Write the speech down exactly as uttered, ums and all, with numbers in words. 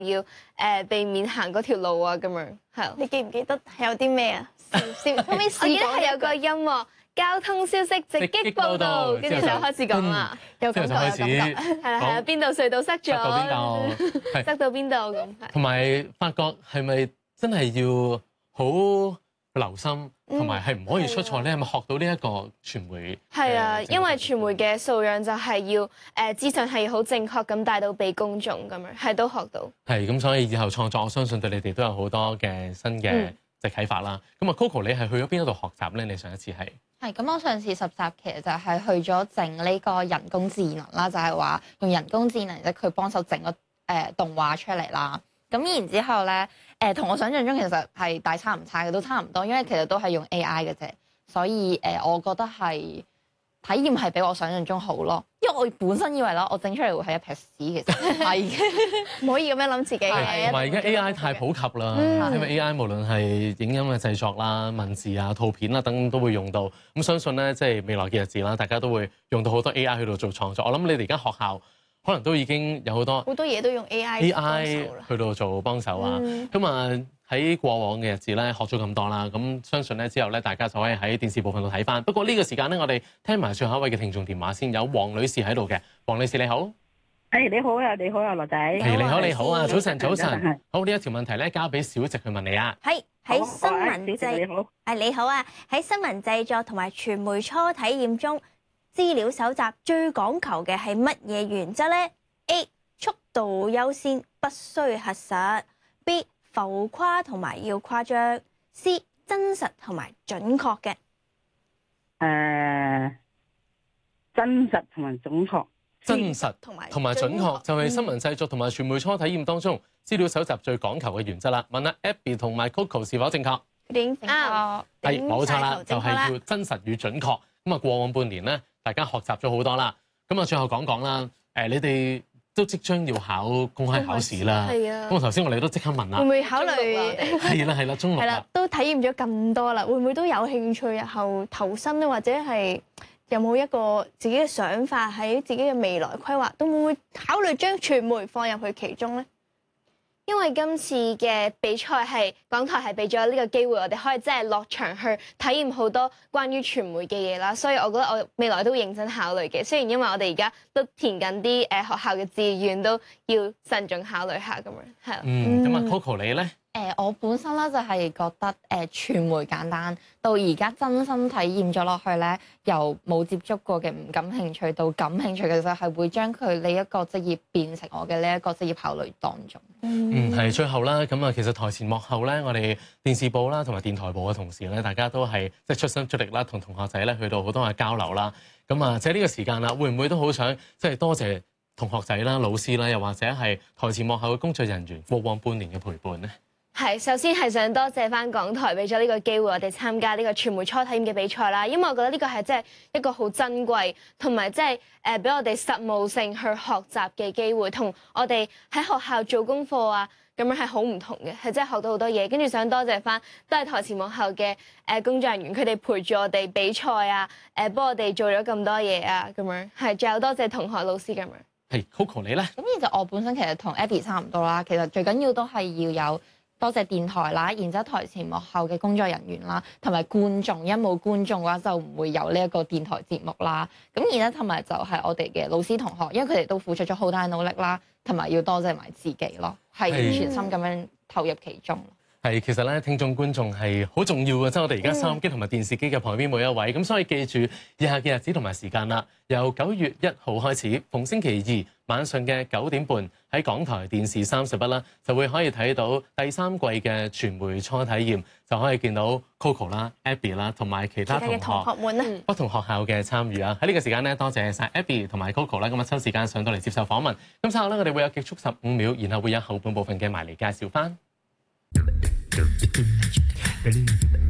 要誒避免行嗰條路啊咁樣，係。 你記唔記得係有啲咩啊？先可唔可以我記得試講係有個音樂。交通消息直擊報導，跟住就開始講啦， 有感覺有感覺， 係啦係啦，邊度隧道塞咗， 塞到邊度， 塞到邊度咁。 同埋發覺係咪真係要好留心，同埋係唔可以出錯咧？係咪學到呢一個傳媒？ 係啊，因為傳媒嘅素養就係要誒資訊係好正確咁帶到俾公眾咁樣，係都學到。 係咁，所以以後創作，我相信對你哋都有好多嘅新嘅即係啟發啦。咁啊，Coco 你係去咗邊一度學習咧？你上一次係？ 係咁，我上次實習其實就係去咗整呢個人工智能啦，就係話用人工智能咧，佢幫手整個誒、呃、動畫出嚟啦。咁然之後咧，誒、呃、同我想象中其實係大差唔差嘅，都差唔多，因為其實都係用 A I 嘅啫。所以誒、呃，我覺得係體驗係比我想象中好咯。因為我本身以為啦，我整出嚟會係一撇屎，其實係嘅，唔可以咁樣諗自己嘅。 同埋而家 A I 太普及啦， 嗯、 因為 A I 無論係影音嘅製作啦、文字啊、圖片啦等等都會用到。咁相信咧，即係未來嘅日子啦，大家都會用到好多 A I 去到做創作。我諗你哋而家學校可能都已經有好多好多嘢都用 A I A I 去到做幫手啊。咁啊、嗯，喺過往嘅日子咧，學咗咁多啦，咁相信咧之後咧，大家就可以喺電視部分度睇翻。不過呢個時間咧，我哋聽埋最後一位嘅聽眾電話先，有黃女士喺度嘅。黃女士你好， 誒、hey, 你好啊，你好啊，羅仔。 係、hey, 你好你好啊，早晨早晨。好，呢一條問題咧，交俾小直去問你啊。 係喺新聞製， 你好。 誒你好啊，喺新聞製作同埋傳媒初體驗中，資料搜集最講求嘅係乜嘢原則咧 ？A. 速度優先，不需核實。B. 浮誇同埋要誇張。C. 真實同埋準確嘅。 誒、uh, 真實同埋準確。 真實同埋同埋準確就係新聞製作同埋傳媒初體驗當中資料搜集最講求嘅原則啦。問下 Abby 同埋 Coco 是否正確？ 正確。 係冇錯啦，就係要真實與準確。咁啊，過往半年咧，大家學習咗好多啦。咁啊，最後講講啦。誒，你哋都即將要考公開考試啦。係啊。咁啊，頭先我哋都即刻問啦。 會唔會考慮？ 係啦係啦，中六。 係啦，都體驗咗咁多啦，會唔會都有興趣日後投身咧，或者係？有冇一個自己嘅想法喺自己嘅未來規劃，都會唔會考慮將傳媒放入去其中呢？因為今次嘅比賽係港台係俾咗呢個機會，我哋可以真係落場去體驗好多關於傳媒嘅嘢啦。所以我覺得我未來都會認真考慮嘅。雖然因為我哋而家都填緊啲誒學校嘅志願，都要慎重考慮下咁樣，係啦。 嗯，咁啊 Coco 你咧？ 誒、呃，我本身咧就係覺得誒、呃、傳媒簡單，到而家真心體驗咗落去咧，由冇接觸過嘅唔感興趣到感興趣嘅時候，係會將佢呢一個職業變成我嘅呢一個職業考慮當中。 嗯，係最後啦，咁啊，其實台前幕後咧，我哋電視部啦同埋電台部嘅同事咧，大家都係即係出身出力啦，同同學仔咧去到好多嘅交流啦。咁啊，借呢個時間啦，會唔會都好想即係多謝同學仔啦、老師啦，又或者係台前幕後嘅工作人員過往半年嘅陪伴咧？ 係，首先係想多謝翻港台俾咗呢個機會，我哋參加呢個傳媒初體驗嘅比賽啦。因為我覺得呢個係真係一個好珍貴，同埋即係誒俾我哋實務性去學習嘅機會，同我哋喺學校做功課啊咁樣係好唔同嘅，係真係學到好多嘢。跟住想多謝翻都係台前幕後嘅誒工作人員，佢哋陪住我哋比賽啊，誒幫我哋做咗咁多嘢啊，咁樣係，仲有多謝同學老師咁樣。 係 Coco 你咧？ 咁其實我本身其實同 Abby 差唔多啦，其實最緊要都係要有。多謝電台啦，然之後台前幕後嘅工作人員啦，同埋觀眾，因冇觀眾嘅話就唔會有呢一個電台節目啦。咁而咧同埋就係我哋嘅老師同學，因為佢哋都付出咗好大努力啦，同埋要多謝埋自己咯，係全心咁樣投入其中。 係，其實咧，聽眾觀眾係好重要嘅，即係我哋而家收音機同埋電視機嘅旁邊每一位。咁、嗯、所以記住以下嘅日子同埋時間啦，由九月一號開始，逢星期二晚上嘅九點半喺港台電視三十一啦，就會可以睇到第三季嘅傳媒初體驗，就可以見到 Coco 啦、Abby 啦，同埋其他同學、 同學們啦， 不同學校嘅參與啊！喺呢個時間咧，多謝晒 Abby 同埋 Coco 啦，咁啊抽時間上到嚟接受訪問。咁稍後咧，我哋會有極速十五秒，然後會有後半部分嘅埋嚟介紹翻。